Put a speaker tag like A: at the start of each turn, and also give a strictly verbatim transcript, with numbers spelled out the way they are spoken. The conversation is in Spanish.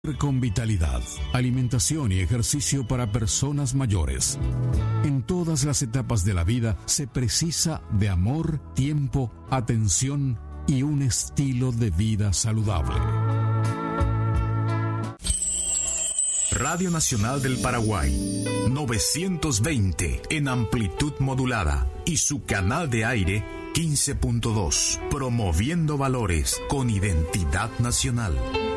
A: Con vitalidad, alimentación y ejercicio para personas mayores. En todas las etapas de la vida se precisa de amor, tiempo, atención y un estilo de vida saludable.
B: Radio Nacional del Paraguay, novecientos veinte en amplitud modulada y su canal de aire quince punto dos, promoviendo valores con identidad nacional.